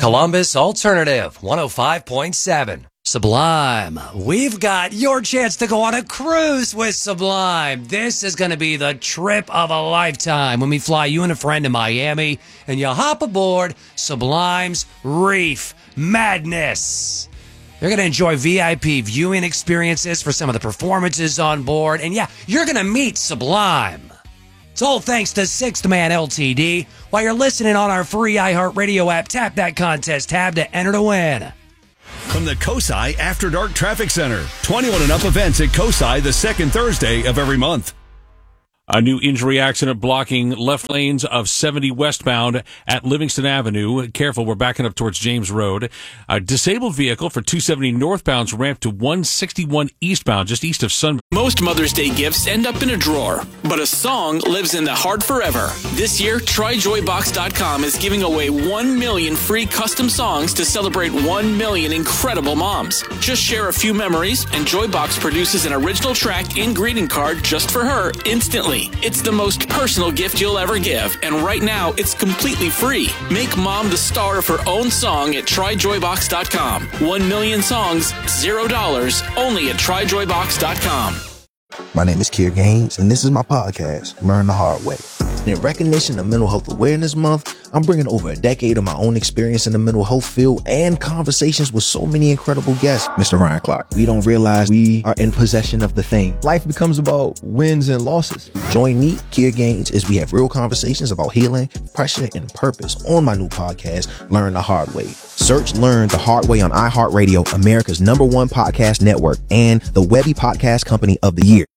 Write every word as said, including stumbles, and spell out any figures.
Columbus Alternative one oh five point seven. Sublime. We've got your chance to go on a cruise with Sublime. This is going to be the trip of a lifetime when we fly you and a friend to Miami and you hop aboard Sublime's Reef Madness. You're going to enjoy V I P viewing experiences for some of the performances on board. And yeah, you're going to meet Sublime. It's all thanks to Sixth Man L T D. While you're listening on our free iHeartRadio app, tap that contest tab to enter to win. From the COSI After Dark Traffic Center. twenty-one and up events at COSI the second Thursday of every month. A new injury accident blocking left lanes of seventy westbound at Livingston Avenue. Careful, we're backing up towards James Road. A disabled vehicle for two seventy northbound's ramped to one sixty-one eastbound, just east of Sun. Most Mother's Day gifts end up in a drawer, but a song lives in the heart forever. This year, Try Joy Box dot com is giving away one million free custom songs to celebrate one million incredible moms. Just share a few memories, and Joybox produces an original track and greeting card just for her instantly. It's the most personal gift you'll ever give, and right now it's completely free. Make mom the star of her own song at Try Joy Box dot com. One million songs, zero dollars, only at Try Joy Box dot com. My name is Kier Gaines, and this is my podcast, Learn the Hard Way. In recognition of Mental Health Awareness Month, I'm bringing over a decade of my own experience in the mental health field and conversations with so many incredible guests. Mister Ryan Clark, we don't realize we are in possession of the thing. Life becomes about wins and losses. Join me, Kier Gaines, as we have real conversations about healing, pressure, and purpose on my new podcast, Learn the Hard Way. Search Learn the Hard Way on iHeartRadio, America's number one podcast network, and the Webby Podcast Company of the Year.